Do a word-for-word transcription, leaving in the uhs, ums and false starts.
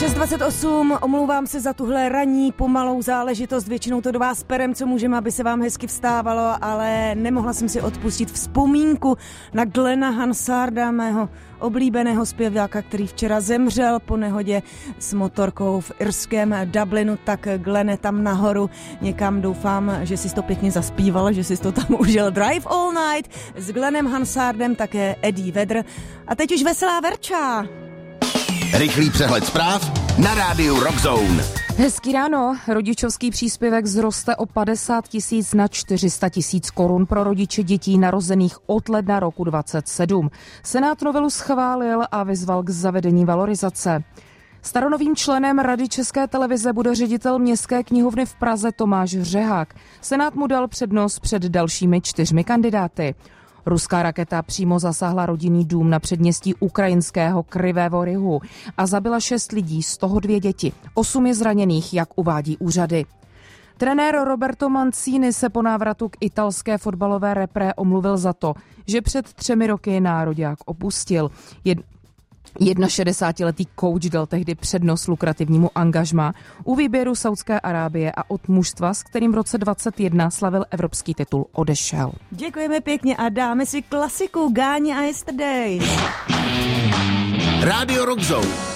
šest dvacet osm, omlouvám se za tuhle ranní pomalou záležitost, většinou to do vás perem, co můžeme, aby se vám hezky vstávalo, ale nemohla jsem si odpustit vzpomínku na Glena Hansarda, mého oblíbeného zpěváka, který včera zemřel po nehodě s motorkou v irském Dublinu. Tak Glene, tam nahoru někam, doufám, že jsi to pěkně zaspíval, že jsi to tam užil. Drive All Night s Glenem Hansardem, také Eddie Vedder. A teď už veselá Verča. Rychlý přehled zpráv na rádiu Rock Zone. Hezký ráno. Rodičovský příspěvek vzroste o padesát tisíc na čtyři sta tisíc korun pro rodiče dětí narozených od ledna roku dvacet sedm. Senát novelu schválil a vyzval k zavedení valorizace. Staronovým členem Rady České televize bude ředitel Městské knihovny v Praze Tomáš Řehák. Senát mu dal přednost před dalšími čtyřmi kandidáty. Ruská raketa přímo zasáhla rodinný dům na předměstí ukrajinského Kryvého Rihu a zabila šest lidí, z toho dvě děti. Osm je zraněných, jak uvádí úřady. Trenér Roberto Mancini se po návratu k italské fotbalové repre omluvil za to, že před třemi roky nároďák opustil. Jed... šedesátiletý kouč dal tehdy přednost lukrativnímu angažmá u výběru Saudské Arábie a od mužstva, s kterým v roce dvacet jedna slavil evropský titul, odešel. Děkujeme pěkně a dáme si klasiku Gáni a Yesterday. Rádio Rock Zone.